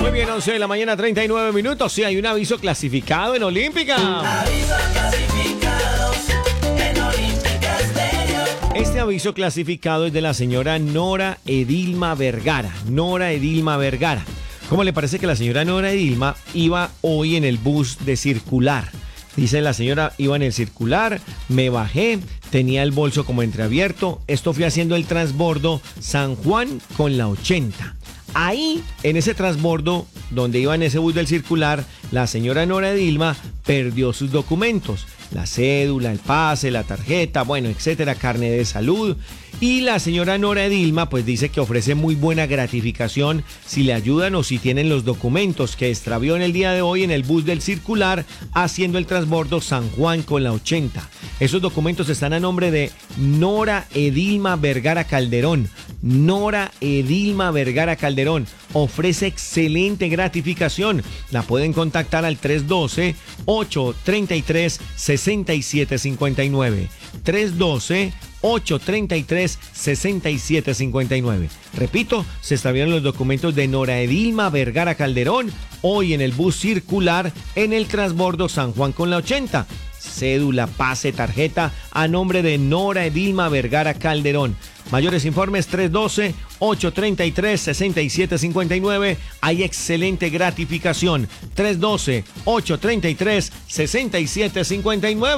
Muy bien, 11 de la mañana, 39 minutos. Sí, hay un aviso clasificado en Olímpica. Aviso clasificado en Olímpica Estéreo. Este aviso clasificado es de la señora Nora Edilma Vergara. Nora Edilma Vergara. ¿Cómo le parece que la señora Nora Edilma iba hoy en el bus de circular? Dice la señora, iba en el circular, me bajé, tenía el bolso como entreabierto. Esto fui haciendo el transbordo San Juan con la 80. Ahí, en ese transbordo, donde iba en ese bus del circular, la señora Nora Edilma perdió sus documentos. La cédula, el pase, la tarjeta, bueno, etcétera, carnet de salud. Y la señora Nora Edilma pues dice que ofrece muy buena gratificación si le ayudan o si tienen los documentos que extravió en el día de hoy en el bus del circular haciendo el transbordo San Juan con la 80. Esos documentos están a nombre de Nora Edilma Vergara Calderón. Nora Edilma Vergara Calderón ofrece excelente gratificación. La pueden contactar al 312-833-6759. 312-833-6759. Repito, se extraviaron los documentos de Nora Edilma Vergara Calderón hoy en el bus circular en el transbordo San Juan con la 80. Cédula, pase, tarjeta a nombre de Nora Edilma Vergara Calderón. Mayores informes 312-833-6759. Hay excelente gratificación. 312-833-6759.